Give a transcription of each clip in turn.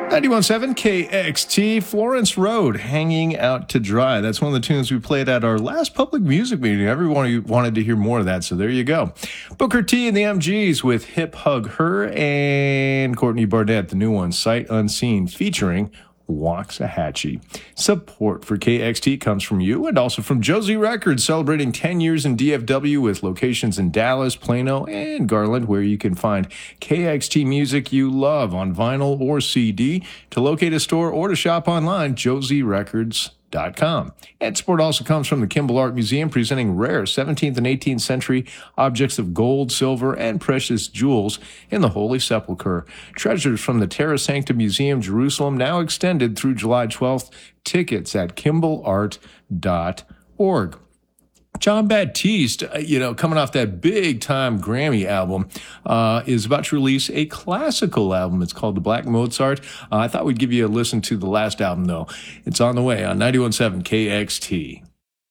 91.7 KXT, Florence Road, Hanging Out to Dry. That's one of the tunes we played at our last public music meeting. Everyone wanted to hear more of that, so there you go. Booker T and the MGs with Hip Hug Her, and Courtney Barnett, the new one, Sight Unseen, featuring Waxahachie. Support for KXT comes from you and also from Josie Records, celebrating 10 years in DFW with locations in Dallas, Plano, and Garland, where you can find KXT music you love on vinyl or CD. To locate a store or to shop online, josierecords.com. And support also comes from the Kimball Art Museum, presenting rare 17th and 18th century objects of gold, silver, and precious jewels in the Holy Sepulchre. Treasures from the Terra Sancta Museum, Jerusalem, now extended through July 12th. Tickets at kimballart.org. John Baptiste, coming off that big-time Grammy album, is about to release a classical album. It's called The Black Mozart. I thought we'd give you a listen to the last album, though. It's on the way on 91.7 KXT.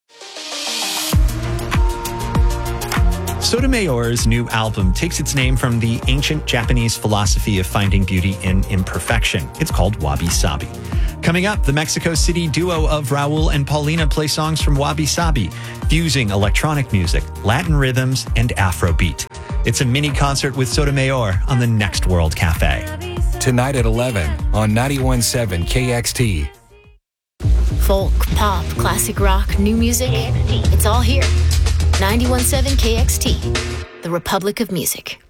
Sotomayor's new album takes its name from the ancient Japanese philosophy of finding beauty in imperfection. It's called Wabi Sabi. Coming up, the Mexico City duo of Raul and Paulina play songs from Wabi Sabi, fusing electronic music, Latin rhythms, and Afrobeat. It's a mini concert with Sotomayor on the Next World Cafe. Tonight at 11 on 91.7 KXT. Folk, pop, classic rock, new music. It's all here. 91.7 KXT, the Republic of Music.